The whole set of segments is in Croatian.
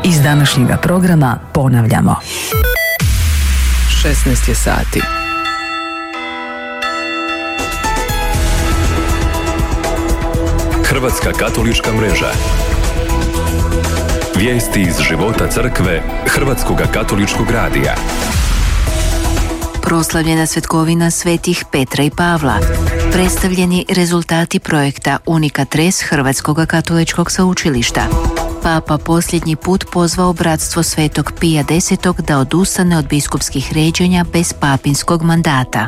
Iz današnjega programa ponavljamo. 16 je sati. Hrvatska katolička mreža. Vijesti iz života crkve Hrvatskog katoličkog radija. Proslavljena svetkovina svetih Petra i Pavla. Predstavljeni rezultati projekta Unica Tres Hrvatskog katoličkog sveučilišta. Papa posljednji put pozvao bratstvo Svetog Pija X da odustane od biskupskih ređenja bez papinskog mandata.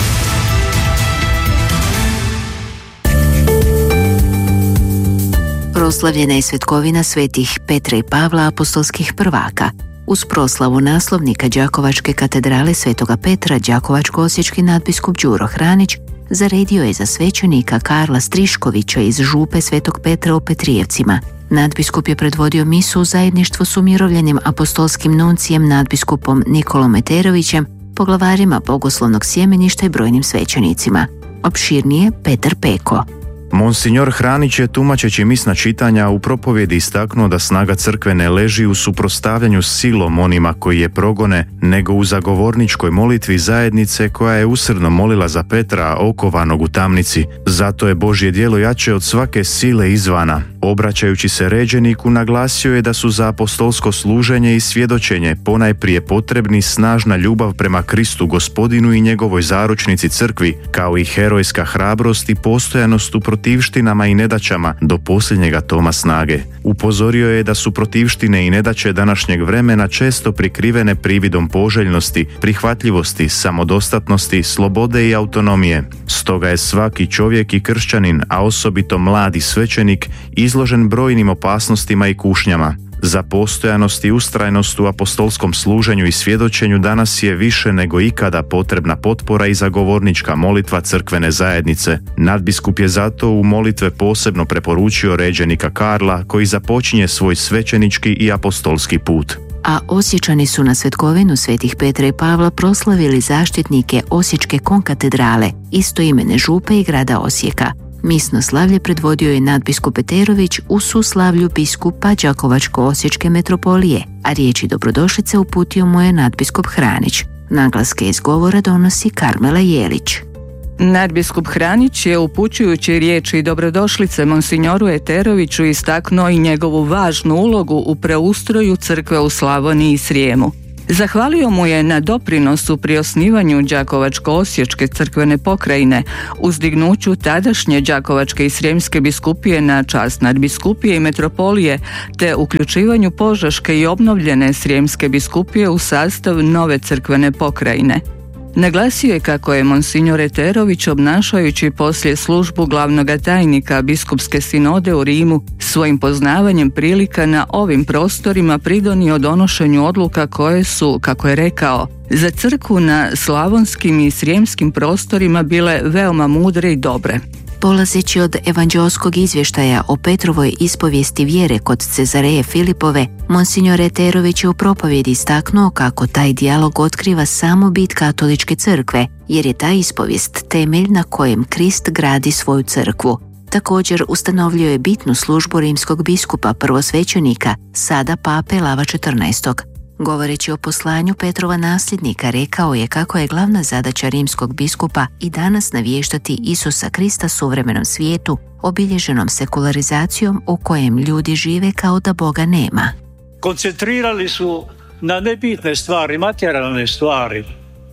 Proslavljena je svetkovina svetih Petra i Pavla, apostolskih prvaka. Uz proslavu naslovnika Đakovačke katedrale Svetoga Petra, đakovačko-osječki nadbiskup Đuro Hranić zaredio je za svećenika Karla Striškovića iz župe Svetog Petra u Petrijevcima. Nadbiskup je predvodio misu u zajedništvu s umirovljenim apostolskim nuncijem nadbiskupom Nikolom Eterovićem, poglavarima bogoslovnog sjemeništa i brojnim svećenicima. Opširnije Petar Peko. Monsignor Hranić je tumačeći misna čitanja u propovjedi istaknuo da snaga crkve ne leži u suprotstavljanju s silom onima koji je progone, nego u zagovorničkoj molitvi zajednice koja je usrdno molila za Petra okovanog u tamnici. Zato je Božje djelo jače od svake sile izvana. Obraćajući se ređeniku, naglasio je da su za apostolsko služenje i svjedočenje ponajprije potrebni snažna ljubav prema Kristu Gospodinu i njegovoj zaručnici crkvi, kao i herojska hrabrost i postojanost u protivštinama i nedaćama do posljednjega toma snage. Upozorio je da su protivštine i nedaće današnjeg vremena često prikrivene prividom poželjnosti, prihvatljivosti, samodostatnosti, slobode i autonomije. Stoga je svaki čovjek i kršćanin, a osobito mladi svećenik, izložen brojnim opasnostima i kušnjama. Za postojanost i ustrajnost u apostolskom služenju i svjedočenju danas je više nego ikada potrebna potpora i zagovornička molitva crkvene zajednice. Nadbiskup je zato u molitve posebno preporučio ređenika Karla, koji započinje svoj svećenički i apostolski put. A Osječani su na svetkovinu svetih Petra i Pavla proslavili zaštitnike Osječke konkatedrale, istoimene župe i grada Osijeka. Misno slavlje predvodio je nadbiskup Eterović u suslavlju biskupa Đakovačko-osječke metropolije, a riječi dobrodošlice uputio mu je nadbiskup Hranić. Naglaske iz govora donosi Karmela Jelić. Nadbiskup Hranić je upućujući riječi dobrodošlice monsignoru Eteroviću istaknuo i njegovu važnu ulogu u preustroju crkve u Slavoniji i Srijemu. Zahvalio mu je na doprinosu pri osnivanju Đakovačko-osječke crkvene pokrajine, uzdignuću tadašnje Đakovačke i Srijemske biskupije na čast nadbiskupije i metropolije, te uključivanju Požeške i obnovljene Srijemske biskupije u sastav nove crkvene pokrajine. Naglasio je kako je monsignor Eterović, obnašajući poslije službu glavnoga tajnika biskupske sinode u Rimu, svojim poznavanjem prilika na ovim prostorima pridonio donošenju odluka koje su, kako je rekao, za crkvu na slavonskim i srijemskim prostorima bile veoma mudre i dobre. Polazeći od evanđeoskog izvještaja o Petrovoj ispovijesti vjere kod Cezareje Filipove, monsignor Eterović je u propovjedi istaknuo kako taj dijalog otkriva samo bit katoličke crkve, jer je ta ispovijest temelj na kojem Krist gradi svoju crkvu. Također ustanovljio je bitnu službu rimskog biskupa prvosvećenika, sada pape Lava XIV. Govoreći o poslanju Petrova nasljednika, rekao je kako je glavna zadaća rimskog biskupa i danas navještati Isusa Krista suvremenom svijetu, obilježenom sekularizacijom u kojem ljudi žive kao da Boga nema. Koncentrirali su na nebitne stvari, materijalne stvari,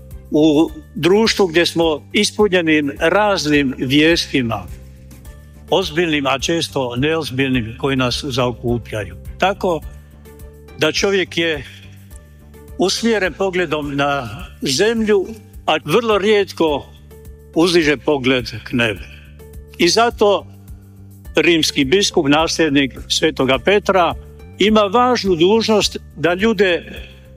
u društvu gdje smo ispunjeni raznim vijestima, ozbiljnim, a često neozbiljnim, koji nas zaokupljaju. Tako da čovjek je usmjeren pogledom na zemlju, a vrlo rijetko uzdiže pogled k nebu. I zato rimski biskup, nasljednik Svetoga Petra, ima važnu dužnost da ljude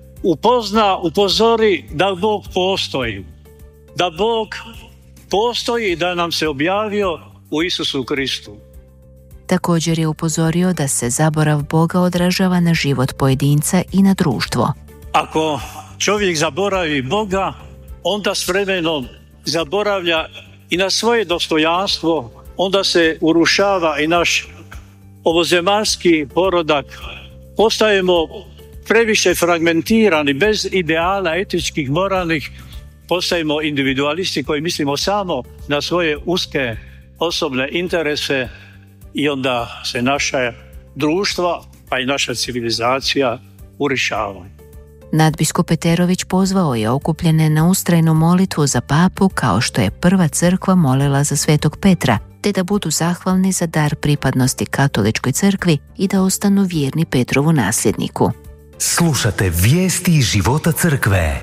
upozori da Bog postoji. Da Bog postoji i da nam se objavio u Isusu Kristu. Također je upozorio da se zaborav Boga odražava na život pojedinca i na društvo. Ako čovjek zaboravi Boga, onda s vremenom zaboravlja i na svoje dostojanstvo, onda se urušava i naš ovozemaljski porodak, postajemo previše fragmentirani, bez ideala etičkih, moralnih, postajemo individualisti koji mislimo samo na svoje uske osobne interese i onda se naše društva, pa i naša civilizacija urišava. Nadbiskup Eterović pozvao je okupljene na ustrajnu molitvu za papu kao što je prva crkva molila za svetog Petra, te da budu zahvalni za dar pripadnosti katoličkoj crkvi i da ostanu vjerni Petrovu nasljedniku. Slušate vijesti iz života crkve.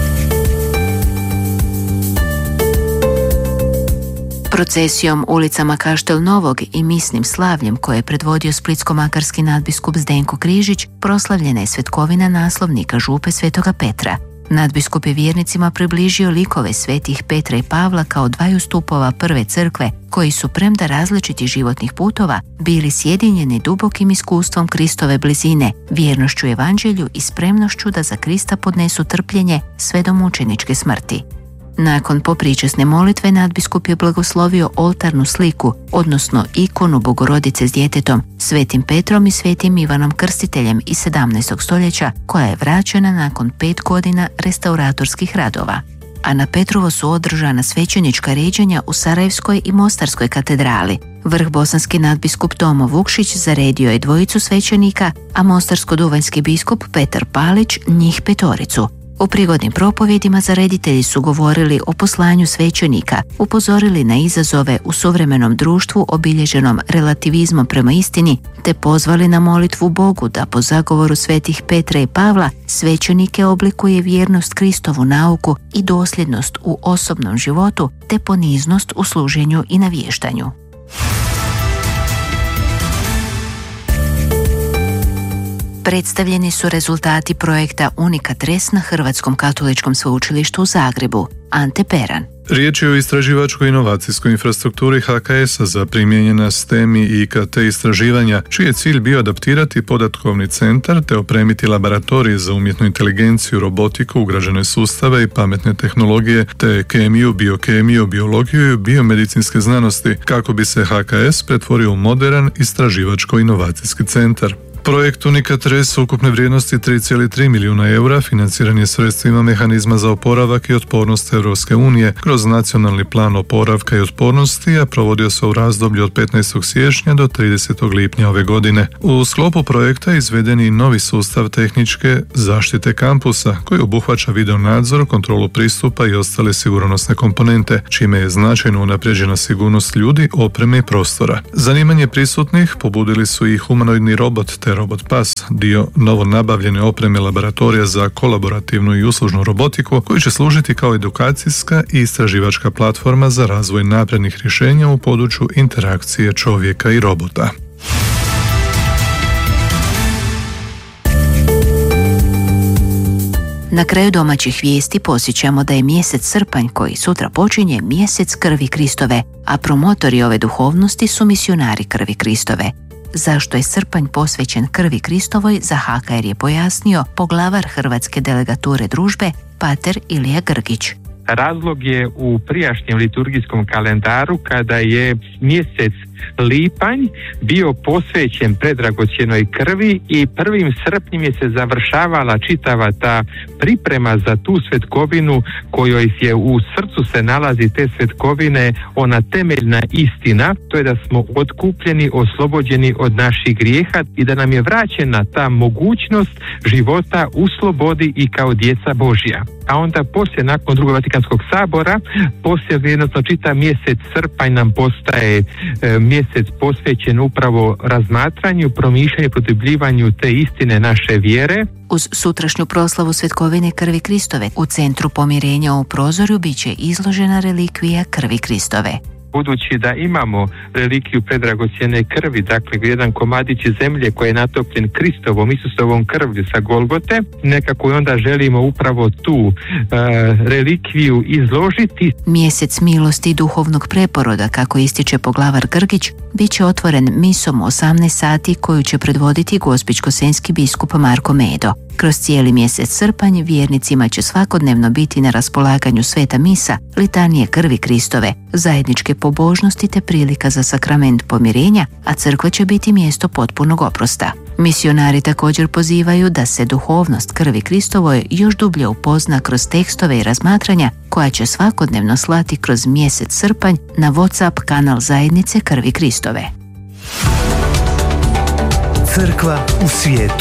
Procesijom ulicama Kaštel Novog i misnim slavljem koje je predvodio splitsko-makarski nadbiskup Zdenko Križić, proslavljena je svetkovina naslovnika župe svetoga Petra. Nadbiskup je vjernicima približio likove svetih Petra i Pavla kao dvaju stupova prve crkve, koji su premda različitih životnih putova bili sjedinjeni dubokim iskustvom Kristove blizine, vjernošću evanđelju i spremnošću da za Krista podnesu trpljenje sve do mučeničke smrti. Nakon popričesne molitve nadbiskup je blagoslovio oltarnu sliku, odnosno ikonu Bogorodice s djetetom, svetim Petrom i svetim Ivanom Krstiteljem iz 17. stoljeća, koja je vraćena nakon 5 godina restauratorskih radova. A na Petrovo su održana svećenička ređanja u Sarajevskoj i Mostarskoj katedrali. Vrhbosanski nadbiskup Tomo Vukšić zaredio je 2 svećenika, a mostarsko-duvanjski biskup Petar Palić njih 5. U prigodnim propovjedima zareditelji su govorili o poslanju svećenika, upozorili na izazove u suvremenom društvu obilježenom relativizmom prema istini, te pozvali na molitvu Bogu da po zagovoru svetih Petra i Pavla svećenike oblikuje vjernost Kristovu nauku i dosljednost u osobnom životu, te poniznost u služenju i navještanju. Predstavljeni su rezultati projekta Unikat Res na Hrvatskom katoličkom sveučilištu u Zagrebu. Ante Peran. Riječ je o istraživačkoj inovacijskoj infrastrukturi HKS-a za primijenjena STEM i IKT istraživanja, čiji je cilj bio adaptirati podatkovni centar te opremiti laboratorije za umjetnu inteligenciju, robotiku, ugrađene sustave i pametne tehnologije, te kemiju, biokemiju, biologiju i biomedicinske znanosti, kako bi se HKS pretvorio u moderan istraživačko-inovacijski centar. Projekt Unikat Res ukupne vrijednosti 3,3 milijuna eura financiran je sredstvima mehanizma za oporavak i otpornost Europske unije kroz nacionalni plan oporavka i otpornosti, a provodio se u razdoblju od 15. siječnja do 30. lipnja ove godine. U sklopu projekta izveden je novi sustav tehničke zaštite kampusa koji obuhvaća video nadzor, kontrolu pristupa i ostale sigurnosne komponente, čime je značajno unaprijeđena sigurnost ljudi, opreme i prostora. Zanimanje prisutnih pobudili su i humanoidni robot te robot pas, dio novo nabavljene opreme laboratorija za kolaborativnu i uslužnu robotiku, koji će služiti kao edukacijska i istraživačka platforma za razvoj naprednih rješenja u području interakcije čovjeka i robota. Na kraju domaćih vijesti posjećamo da je mjesec srpanj, koji sutra počinje, mjesec krvi Kristove, a promotori ove duhovnosti su misionari krvi Kristove. Zašto je srpanj posvećen krvi Kristovoj, za HKR je pojasnio poglavar Hrvatske delegature družbe pater Ilija Grgić. Razlog je u prijašnjem liturgijskom kalendaru, kada je mjesec lipanj bio posvećen predragocjenoj krvi i 1. srpnjem je se završavala čitava ta priprema za tu svetkovinu, kojoj je u srcu se nalazi te svetkovine ona temeljna istina, to je da smo otkupljeni, oslobođeni od naših grijeha i da nam je vraćena ta mogućnost života u slobodi i kao djeca Božja. A onda poslije, nakon Drugog Vatikanskog sabora, poslije jednostavno čitav mjesec srpanj nam postaje mjesec posvećen upravo razmatranju, promišljanju, produbljivanju te istine naše vjere. Uz sutrašnju proslavu svetkovine krvi Kristove u centru pomirenja u Prozorju bit će izložena relikvija krvi Kristove. Budući da imamo relikviju predragocjene krvi, dakle jedan komadić zemlje koji je natopljen Kristovom, Isusovom krvlju sa Golgote, nekako onda želimo upravo tu relikviju izložiti. Mjesec milosti i duhovnog preporoda, kako ističe poglavar Grgić, bit će otvoren misom 18 sati koju će predvoditi gospićko-senjski biskup Marko Medo. Kroz cijeli mjesec srpanj vjernicima će svakodnevno biti na raspolaganju sveta misa, litanije krvi Kristove, zajedničke pobožnosti te prilika za sakrament pomirenja, a crkva će biti mjesto potpunog oprosta. Misionari također pozivaju da se duhovnost krvi Kristovoj još dublje upozna kroz tekstove i razmatranja koja će svakodnevno slati kroz mjesec srpanj na WhatsApp kanal zajednice krvi Kristove. Crkva u svijetu.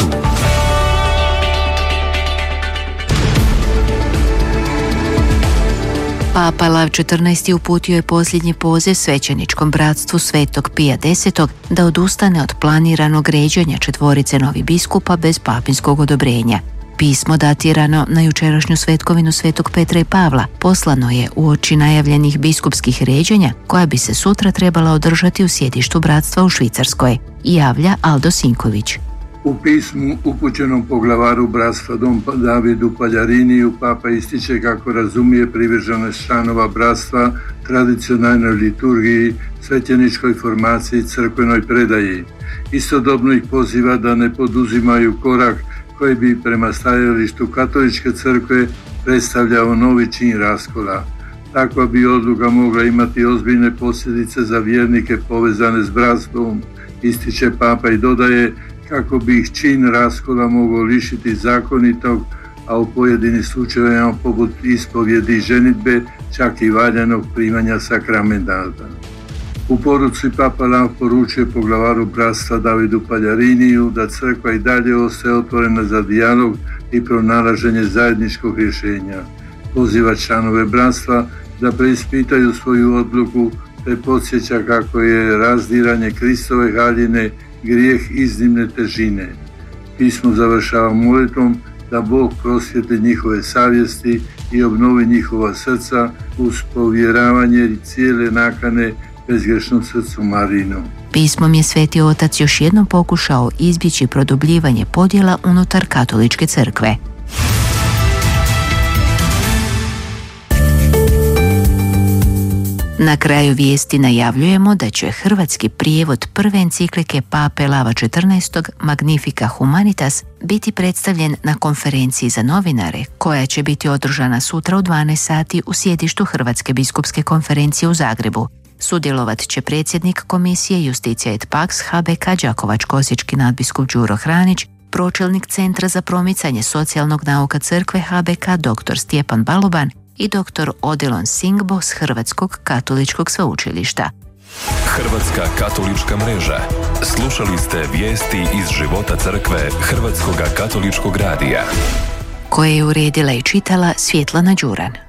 Papa Lav XIV uputio je posljednji poziv svećeničkom bratstvu Svetog Pija X da odustane od planiranog ređanja 4 novih biskupa bez papinskog odobrenja. Pismo datirano na jučerašnju svetkovinu Svetog Petra i Pavla poslano je uoči najavljenih biskupskih ređanja koja bi se sutra trebala održati u sjedištu bratstva u Švicarskoj, javlja Aldo Sinković. U pismu upućenom poglavaru bratstva Dom Davidu Paljariniju Papa ističe kako razumije privrženost članova bratstva tradicionalnoj liturgiji, svećeničkoj formaciji, crkvenoj predaji. Istodobno ih poziva da ne poduzimaju korak koji bi prema stajalištu katoličke crkve predstavljao novi čin raskola. Takva bi odluka mogla imati ozbiljne posljedice za vjernike povezane s bratstvom, ističe Papa i dodaje kako bi ih čin raskola mogao lišiti zakonitog, a u pojedinim slučajevima poput ispovjedi i ženidbe čak i valjanog primanja sakramenata. U poruci Papa Lav poručuje poglavaru bratstva Davidu Paljariniju da crkva i dalje ostaje otvorena za dijalog i pronalaženje zajedničkog rješenja. Poziva članove bratstva da preispitaju svoju odluku te podsjeća kako je razdiranje Kristove haljine grijeh iznimne težine. Pismo završava molitvom da Bog prosvijetli njihove savjesti i obnovi njihova srca uz povjeravanje cijele nakane bezgrešnom srcu Marijinom. Pismom je Sveti Otac još jednom pokušao izbjeći produbljivanje podjela unutar katoličke crkve. Na kraju vijesti najavljujemo da će hrvatski prijevod prve enciklike Pape Lava XIV Magnifica Humanitas biti predstavljen na konferenciji za novinare koja će biti održana sutra u 12 sati u sjedištu Hrvatske biskupske konferencije u Zagrebu. Sudjelovat će predsjednik komisije Justicija et Pax HBK Đakovačko-osječki nadbiskup Đuro Hranić, pročelnik Centra za promicanje socijalnog nauka crkve HBK dr. Stjepan Baloban i dr. Odilon Singbo s Hrvatskog katoličkog sveučilišta. Hrvatska katolička mreža. Slušali ste vijesti iz života crkve Hrvatskog katoličkog radija, koje je uredila i čitala Svjetlana Đuran.